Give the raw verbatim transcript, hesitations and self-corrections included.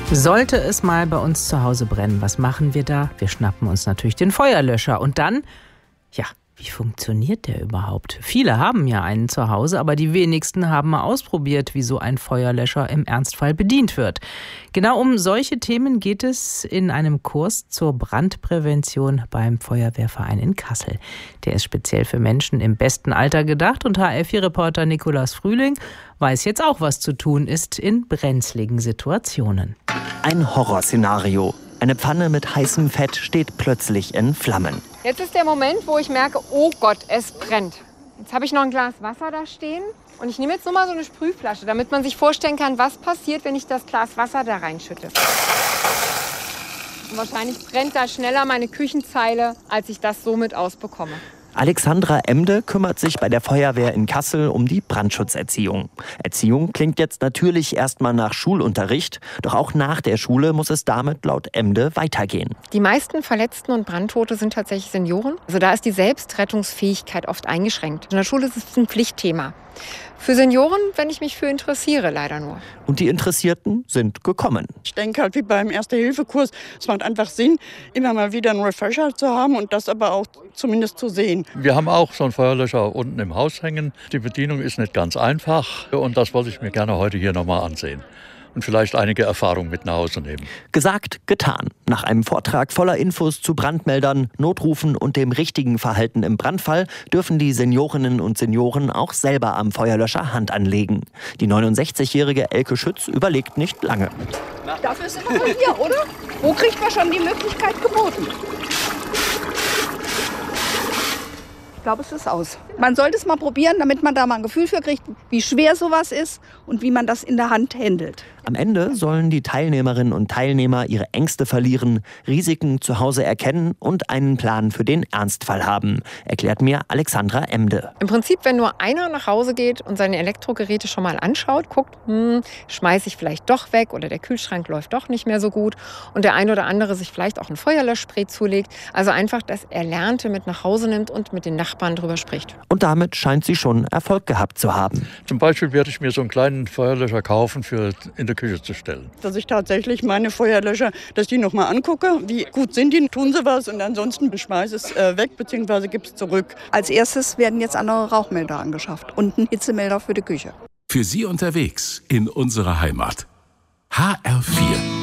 Sollte es mal bei uns zu Hause brennen, was machen wir da? Wir schnappen uns natürlich den Feuerlöscher. Und dann, ja, wie funktioniert der überhaupt? Viele haben ja einen zu Hause, aber die wenigsten haben mal ausprobiert, wie so ein Feuerlöscher im Ernstfall bedient wird. Genau um solche Themen geht es in einem Kurs zur Brandprävention beim Feuerwehrverein in Kassel. Der ist speziell für Menschen im besten Alter gedacht und H R vier Reporter Nikolaus Frühling weiß jetzt auch, was zu tun ist in brenzligen Situationen. Ein Horrorszenario. Eine Pfanne mit heißem Fett steht plötzlich in Flammen. Jetzt ist der Moment, wo ich merke, oh Gott, es brennt. Jetzt habe ich noch ein Glas Wasser da stehen und ich nehme jetzt nur mal so eine Sprühflasche, damit man sich vorstellen kann, was passiert, wenn ich das Glas Wasser da reinschütte. Und wahrscheinlich brennt da schneller meine Küchenzeile, als ich das somit ausbekomme. Alexandra Emde kümmert sich bei der Feuerwehr in Kassel um die Brandschutzerziehung. Erziehung klingt jetzt natürlich erstmal nach Schulunterricht, doch auch nach der Schule muss es damit laut Emde weitergehen. Die meisten Verletzten und Brandtote sind tatsächlich Senioren. Also da ist die Selbstrettungsfähigkeit oft eingeschränkt. In der Schule ist es ein Pflichtthema. Für Senioren, wenn ich mich für interessiere, leider nur. Und die Interessierten sind gekommen. Ich denke halt wie beim Erste-Hilfe-Kurs, es macht einfach Sinn, immer mal wieder einen Refresher zu haben und das aber auch zumindest zu sehen. Wir haben auch so einen Feuerlöscher unten im Haus hängen. Die Bedienung ist nicht ganz einfach und das wollte ich mir gerne heute hier nochmal ansehen. Und vielleicht einige Erfahrungen mit nach Hause nehmen. Gesagt, getan. Nach einem Vortrag voller Infos zu Brandmeldern, Notrufen und dem richtigen Verhalten im Brandfall dürfen die Seniorinnen und Senioren auch selber am Feuerlöscher Hand anlegen. Die neunundsechzigjährige Elke Schütz überlegt nicht lange. Dafür sind wir hier, oder? Wo kriegt man schon die Möglichkeit geboten? Ich glaube, es ist aus. Man sollte es mal probieren, damit man da mal ein Gefühl für kriegt, wie schwer sowas ist und wie man das in der Hand handelt. Am Ende sollen die Teilnehmerinnen und Teilnehmer ihre Ängste verlieren, Risiken zu Hause erkennen und einen Plan für den Ernstfall haben, erklärt mir Alexandra Emde. Im Prinzip, wenn nur einer nach Hause geht und seine Elektrogeräte schon mal anschaut, guckt, hm, schmeiße ich vielleicht doch weg oder der Kühlschrank läuft doch nicht mehr so gut und der eine oder andere sich vielleicht auch ein Feuerlöschspray zulegt. Also einfach das Erlernte mit nach Hause nimmt und mit den Nachbarn drüber spricht. Und damit scheint sie schon Erfolg gehabt zu haben. Zum Beispiel werde ich mir so einen kleinen Feuerlöscher kaufen, für in der Küche zu stellen. Dass ich tatsächlich meine Feuerlöscher, dass die noch mal angucke, wie gut sind die, tun sie was und ansonsten schmeiße es äh, weg bzw. gebe es zurück. Als erstes werden jetzt andere Rauchmelder angeschafft und ein Hitzemelder für die Küche. Für Sie unterwegs in unserer Heimat. H R vier